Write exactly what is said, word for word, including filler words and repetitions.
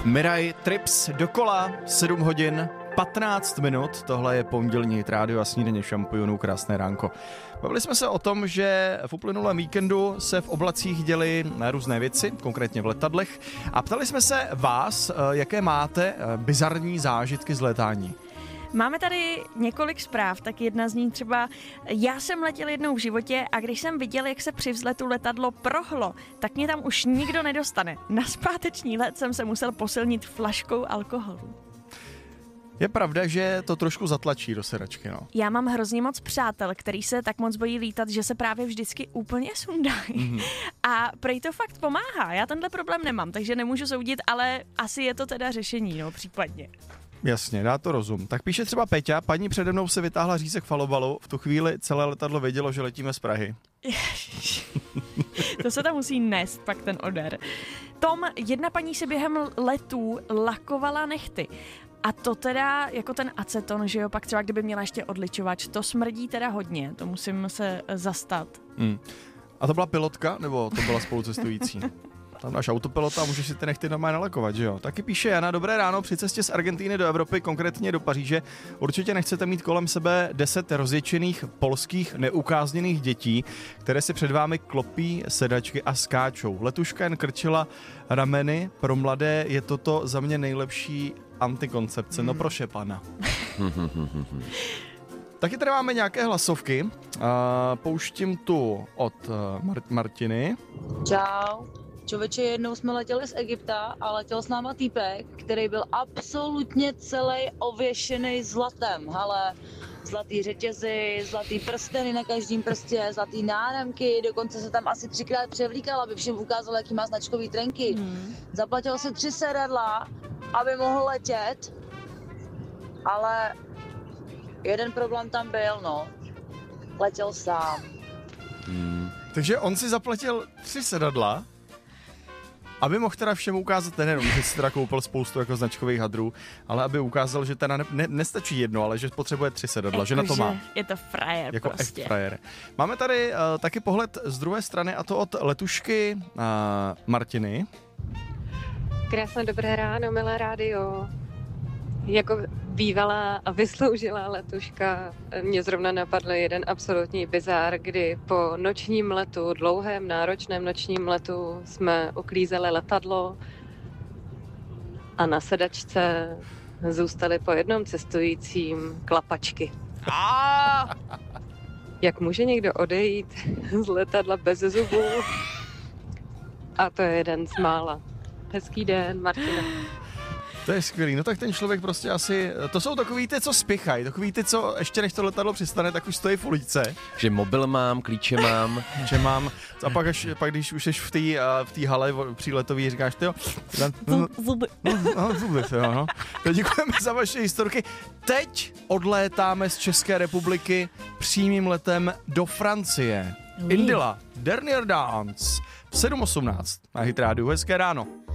Mirai Trips dokola, sedm hodin, patnáct minut, tohle je pondělní rádio a snídaně šampionů, krásné ránko. Bavili jsme se o tom, že v uplynulém víkendu se v oblacích děly různé věci, konkrétně v letadlech, a ptali jsme se vás, jaké máte bizarní zážitky z létání. Máme tady několik zpráv, tak jedna z nich třeba, já jsem letěl jednou v životě a když jsem viděl, jak se při vzletu letadlo prohlo, tak mě tam už nikdo nedostane. Na zpáteční let jsem se musel posilnit flaškou alkoholu. Je pravda, že to trošku zatlačí do sedačky, no. Já mám hrozně moc přátel, který se tak moc bojí lítat, že se právě vždycky úplně sundají. Mm-hmm. A prej to fakt pomáhá. Já tenhle problém nemám, takže nemůžu soudit, ale asi je to teda řešení, no, případně. Jasně, dá to rozum. Tak píše třeba Peťa, paní přede mnou se vytáhla řízek falobalu, v tu chvíli celé letadlo vědělo, že letíme z Prahy. To se tam musí nést, pak ten odar. Tom, jedna paní se během letů lakovala nehty. A to teda, jako ten aceton, že jo, pak třeba kdyby měla ještě odličovač, to smrdí teda hodně, to musím se zastat. Hmm. A to byla pilotka, nebo to byla spolucestující? Tam náš autopilota, můžeš si ty nechty normálně nalakovat, že jo? Taky píše Jana, dobré ráno, při cestě z Argentíny do Evropy, konkrétně do Paříže, určitě nechcete mít kolem sebe deset rozječených polských neukázněných dětí, které si před vámi klopí sedačky a skáčou. Letuška jen krčila rameny, pro mladé je toto za mě nejlepší antikoncepce, no proše pana. Taky tady máme nějaké hlasovky, uh, pouštím tu od uh, Mar- Martiny. Čau. Čověče, jednou jsme letěli z Egypta a letěl s náma týpek, který byl absolutně celý ověšený zlatem. Hele, zlatý řetězy, zlatý prsteny na každém prstě, zlatý náramky, dokonce se tam asi třikrát převlíkal, aby všem ukázal, jaký má značkový trenky. Hmm. Zaplatil si tři sedadla, aby mohl letět, ale jeden problém tam byl, no. Letěl sám. Hmm. Takže on si zaplatil tři sedadla, aby mohl teda všem ukázat, nejenom, že si teda koupil spoustu jako značkových hadrů, ale aby ukázal, že teda ne, ne, nestačí jedno, ale že potřebuje tři sedadla, jako že na to má. Je to frajer jako prostě. Jako frajer. Máme tady uh, taky pohled z druhé strany, a to od letušky uh, Martiny. Krásné dobré ráno, milé rádio. Jako bývalá a vysloužilá letuška mě zrovna napadl jeden absolutní bizár, kdy po nočním letu, dlouhém náročném nočním letu jsme uklízeli letadlo a na sedačce zůstaly po jednom cestujícím klapačky. Jak může někdo odejít z letadla bez zubů? A to je jeden z mála. Hezký den, Martina. To je skvělý, no tak ten člověk prostě asi, to jsou takový ty, co spěchají, takový ty, co ještě než to letadlo přistane, tak už stojí v uličce. Že mobil mám, klíče mám. Že mám, a pak, až, pak když už jsi v té v té hale příletový, říkáš, ty jo, zuby. No, zuby, jo, no. Děkujeme za vaše historky. Teď odlétáme z České republiky přímým letem do Francie. Indila, Dernier Dance, v sedm osmnáct na Hit rádiu. Hezké ráno.